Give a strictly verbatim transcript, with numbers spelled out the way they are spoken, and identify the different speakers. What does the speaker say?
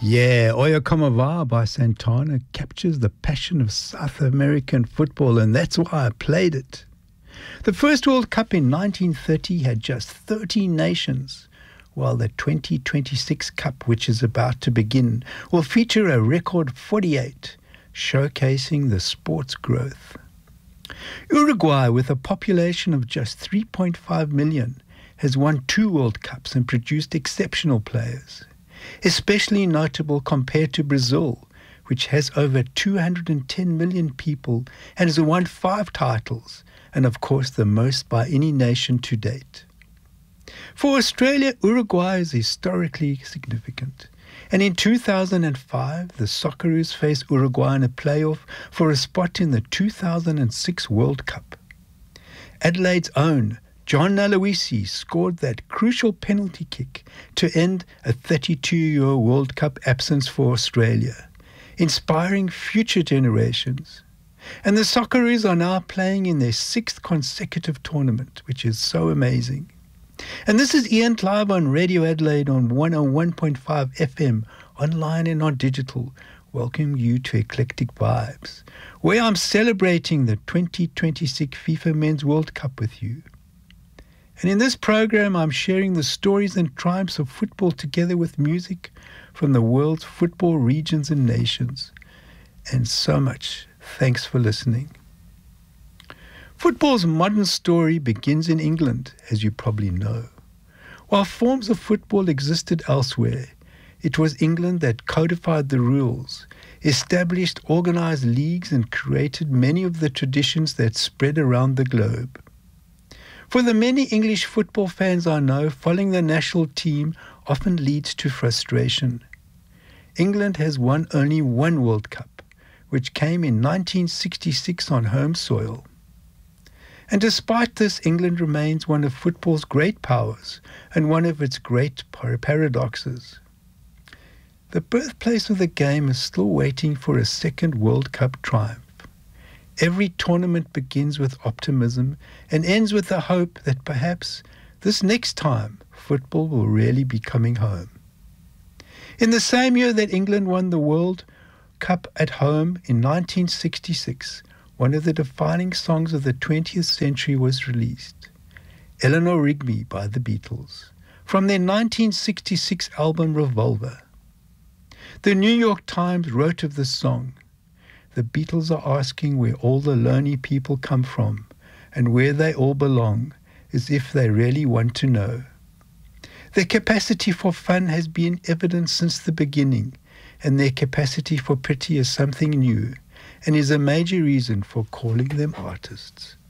Speaker 1: Yeah, Oya Como Va by Santana captures the passion of South American football, and that's why I played it. The first World Cup in nineteen thirty had just thirteen nations, while the twenty twenty-six Cup, which is about to begin, will feature a record forty-eight, showcasing the sport's growth. Uruguay, with a population of just three point five million, has won two World Cups and produced exceptional players. Especially notable compared to Brazil, which has over two hundred ten million people and has won five titles, and of course the most by any nation to date. For Australia, Uruguay is historically significant, and in two thousand five the Socceroos faced Uruguay in a playoff for a spot in the two thousand six World Cup. Adelaide's own John Aloisi scored that crucial penalty kick to end a thirty-two-year World Cup absence for Australia, inspiring future generations. And the Socceroos are now playing in their sixth consecutive tournament, which is so amazing. And this is Ian Clive on Radio Adelaide on one oh one point five F M, online and on digital, welcoming you to Eclectic Vibes, where I'm celebrating the twenty twenty-six FIFA Men's World Cup with you. And in this program, I'm sharing the stories and triumphs of football together with music from the world's football regions and nations. And so much. Thanks for listening. Football's modern story begins in England, as you probably know. While forms of football existed elsewhere, it was England that codified the rules, established organized leagues, and created many of the traditions that spread around the globe. For the many English football fans I know, following the national team often leads to frustration. England has won only one World Cup, which came in nineteen sixty-six on home soil. And despite this, England remains one of football's great powers and one of its great paradoxes. The birthplace of the game is still waiting for a second World Cup triumph. Every tournament begins with optimism and ends with the hope that perhaps this next time football will really be coming home. In the same year that England won the World Cup at home in nineteen sixty-six, one of the defining songs of the twentieth century was released, Eleanor Rigby by the Beatles, from their nineteen sixty-six album Revolver. The New York Times wrote of this song, "The Beatles are asking where all the lonely people come from and where they all belong, as if they really want to know. Their capacity for fun has been evident since the beginning, and their capacity for pity is something new and is a major reason for calling them artists."